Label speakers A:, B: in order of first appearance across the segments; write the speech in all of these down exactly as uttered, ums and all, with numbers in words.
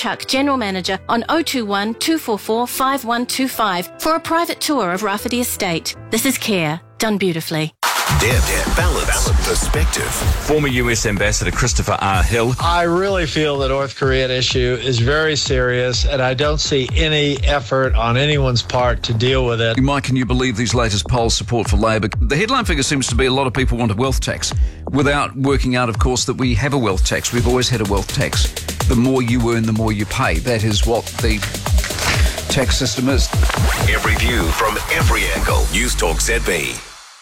A: Chuck, General Manager, on oh two one, two four four, five one two five for a private tour of Rafferty Estate. This is care, done beautifully.
B: Deb, Deb, balance, balance, perspective.
C: Former U S Ambassador Christopher R. Hill.
D: I really feel the North Korean issue is very serious, and I don't see any effort on anyone's part to deal with it.
E: Mike, can you believe these latest poll support for Labor? The headline figure seems to be a lot of people want a wealth tax, without working out, of course, that we have a wealth tax. We've always had a wealth tax. The more you earn, the more you pay. That is what the tax system is.
B: Every view from every angle. News Talk Z B.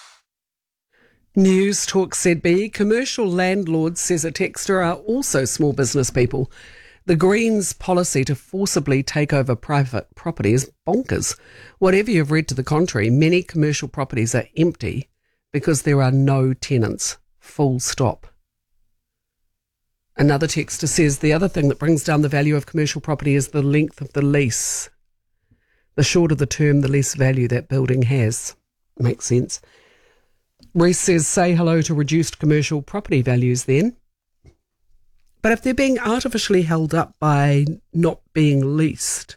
F: News Talk Z B. Commercial landlords, says a texter, are also small business people. The Greens' policy to forcibly take over private property is bonkers. Whatever you've read to the contrary, many commercial properties are empty because there are no tenants. Full stop. Another texter says the other thing that brings down the value of commercial property is the length of the lease. The shorter the term, the less value that building has. Makes sense. Reese says, say hello to reduced commercial property values then. But if they're being artificially held up by not being leased,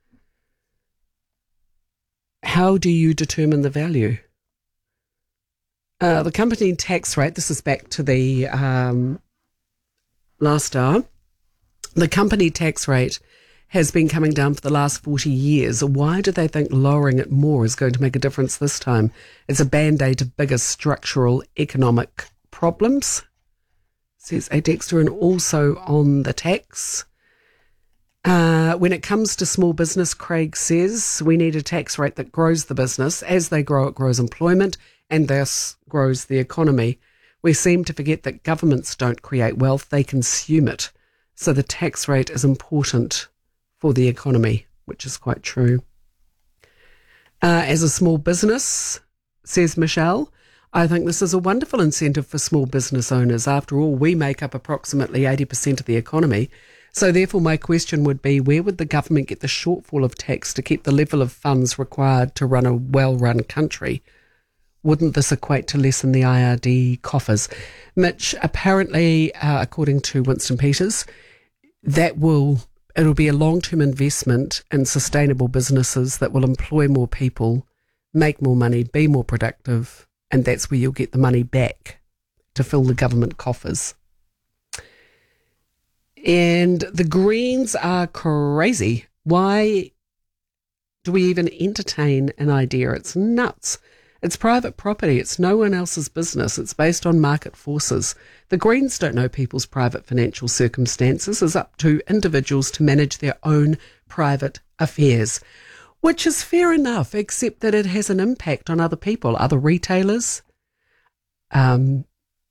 F: how do you determine the value? Uh, the company tax rate, this is back to the um, last hour, the company tax rate has been coming down for the last forty years. Why do they think lowering it more is going to make a difference this time? It's a band-aid to bigger structural economic problems, says a texter. And also on the tax, uh, when it comes to small business, Craig says, we need a tax rate that grows the business. As they grow, it grows employment and thus grows the economy. We seem to forget that governments don't create wealth, they consume it. So the tax rate is important for the economy, which is quite true. Uh, as a small business, says Michelle, I think this is a wonderful incentive for small business owners. After all, we make up approximately eighty percent of the economy. So therefore, my question would be, where would the government get the shortfall of tax to keep the level of funds required to run a well-run country? Wouldn't this equate to less in the I R D coffers? Mitch, apparently, uh, according to Winston Peters, that will... it'll be a long-term investment in sustainable businesses that will employ more people, make more money, be more productive, and that's where you'll get the money back to fill the government coffers. And the Greens are crazy. Why do we even entertain an idea? It's nuts. It's private property. It's no one else's business. It's based on market forces. The Greens don't know people's private financial circumstances. It's up to individuals to manage their own private affairs, which is fair enough, except that it has an impact on other people, other retailers, um,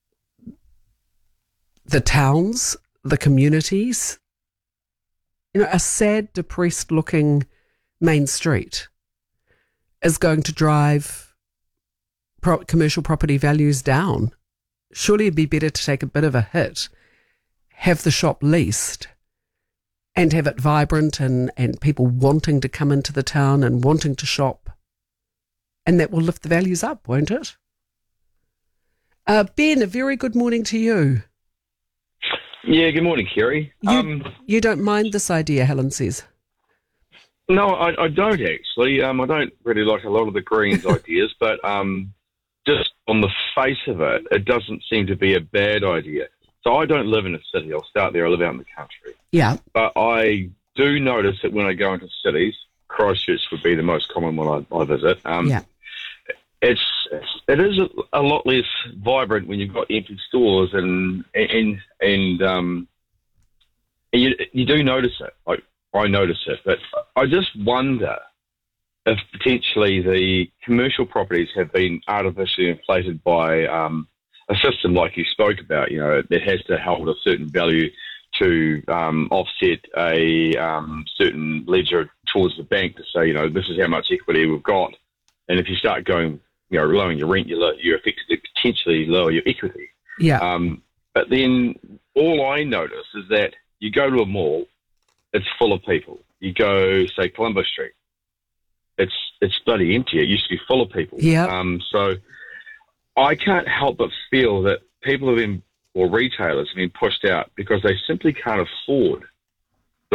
F: the towns, the communities. You know, a sad, depressed-looking main street is going to drive Pro- commercial property values down. Surely it'd be better to take a bit of a hit, have the shop leased, and have it vibrant and, and people wanting to come into the town and wanting to shop. And that will lift the values up, won't it? Uh, Ben, a very good morning to you.
G: Yeah, good morning, Kerry.
F: You,
G: um,
F: you don't mind this idea, Helen says.
G: No, I, I don't actually. Um, I don't really like a lot of the Greens' ideas, but... Um, just on the face of it, it doesn't seem to be a bad idea. So I don't live in a city. I'll start there. I live out in the country.
F: Yeah.
G: But I do notice that when I go into cities, Christchurch would be the most common one I, I visit. Um,
F: yeah.
G: It's, it's it is a, a lot less vibrant when you've got empty stores and and and um and you you do notice it. Like I notice it, but I just wonder if potentially the commercial properties have been artificially inflated by um, a system like you spoke about, you know, that has to hold a certain value to um, offset a um, certain ledger towards the bank to say, you know, this is how much equity we've got. And if you start going, you know, lowering your rent, you you effectively potentially lower your equity.
F: Yeah.
G: Um, but then all I notice is that you go to a mall, it's full of people. You go, say, Columbus Street. It's it's bloody empty. It used to be full of people.
F: Yeah.
G: Um, so I can't help but feel that people have been, or retailers have been pushed out because they simply can't afford